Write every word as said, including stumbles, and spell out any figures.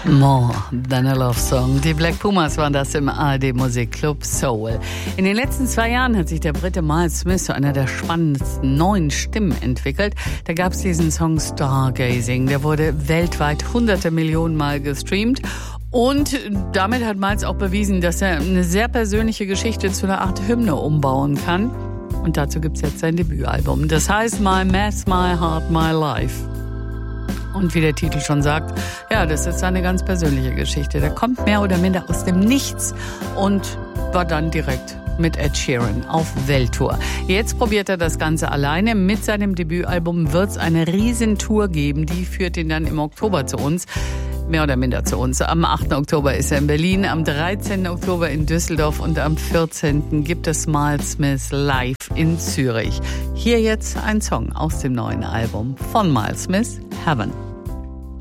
More Than a Love Song. Die Black Pumas waren das im A R D Musikclub Soul. In den letzten zwei Jahren hat sich der Brite Miles Smith zu einer der spannendsten neuen Stimmen entwickelt. Da gab es diesen Song Stargazing. Der wurde weltweit hunderte Millionen Mal gestreamt. Und damit hat Miles auch bewiesen, dass er eine sehr persönliche Geschichte zu einer Art Hymne umbauen kann. Und dazu gibt es jetzt sein Debütalbum. Das heißt My Mess, My Heart, My Life. Und wie der Titel schon sagt, ja, das ist eine ganz persönliche Geschichte. Der kommt mehr oder minder aus dem Nichts und war dann direkt mit Ed Sheeran auf Welttour. Jetzt probiert er das Ganze alleine. Mit seinem Debütalbum wird es eine Riesentour geben. Die führt ihn dann im Oktober zu uns. Mehr oder minder zu uns. Am achten Oktober ist er in Berlin, am dreizehnten Oktober in Düsseldorf und am vierzehnten gibt es Miles Smith live in Zürich. Hier jetzt ein Song aus dem neuen Album von Miles Smith, Heaven.